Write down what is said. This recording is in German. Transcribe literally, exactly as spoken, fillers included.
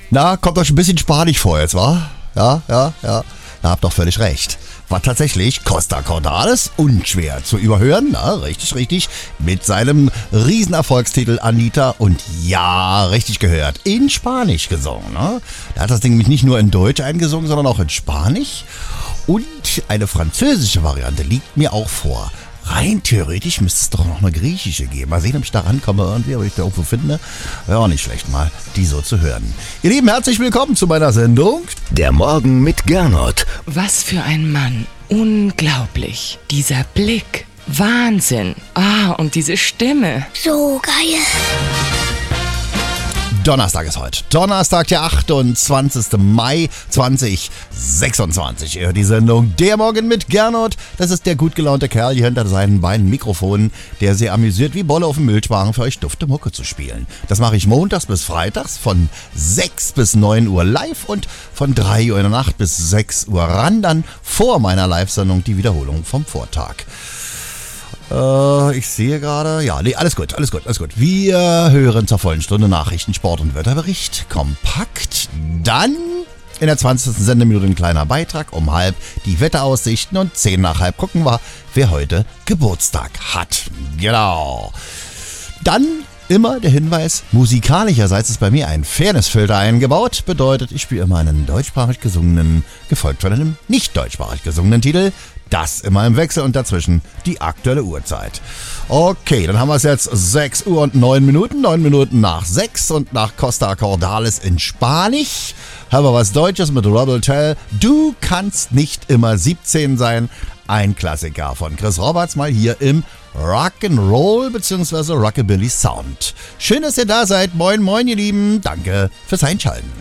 Na, kommt euch ein bisschen spanisch vor jetzt, wa? Ja, ja, ja. Da habt doch völlig recht. War tatsächlich Costa Cordalis unschwer zu überhören, na, richtig, richtig, mit seinem Riesenerfolgstitel Anita und ja, richtig gehört, in Spanisch gesungen. Ne? Er hat das Ding nämlich nicht nur in Deutsch eingesungen, sondern auch in Spanisch und eine französische Variante liegt mir auch vor. Rein theoretisch müsste es doch noch eine griechische geben. Mal sehen, ob ich da rankomme irgendwie, ob ich da irgendwo finde. Wäre auch nicht schlecht, mal die so zu hören. Ihr Lieben, herzlich willkommen zu meiner Sendung. Der Morgen mit Gernot. Was für ein Mann. Unglaublich. Dieser Blick. Wahnsinn. Ah, und diese Stimme. So geil. Donnerstag ist heute. Donnerstag, der achtundzwanzigster Mai zweitausendsechsundzwanzig. Ihr hört die Sendung Der Morgen mit Gernot. Das ist der gut gelaunte Kerl hier hinter seinen beiden Mikrofonen, der sehr amüsiert wie Bolle auf dem Milchwagen für euch dufte Mucke zu spielen. Das mache ich montags bis freitags von sechs bis neun Uhr live und von drei Uhr in der Nacht bis sechs Uhr ran. Dann vor meiner Live-Sendung die Wiederholung vom Vortag. Äh, ich sehe gerade, ja, nee, alles gut, alles gut, alles gut. Wir hören zur vollen Stunde Nachrichten, Sport und Wetterbericht kompakt. Dann in der zwanzigsten Sendeminute ein kleiner Beitrag, um halb die Wetteraussichten und zehn nach halb gucken wir, wer heute Geburtstag hat. Genau. Dann immer der Hinweis, musikalischerseits ist bei mir ein Fairnessfilter eingebaut. Bedeutet, ich spiele immer einen deutschsprachig gesungenen, gefolgt von einem nicht deutschsprachig gesungenen Titel. Das immer im Wechsel und dazwischen die aktuelle Uhrzeit. Okay, dann haben wir es jetzt sechs Uhr und neun Minuten, neun Minuten nach sechs und nach Costa Cordalis in Spanisch. Haben wir was Deutsches mit Robert Tell. Du kannst nicht immer siebzehn sein. Ein Klassiker von Chris Roberts mal hier im Rock'n'Roll bzw. Rockabilly Sound. Schön, dass ihr da seid. Moin, moin, ihr Lieben. Danke fürs Einschalten.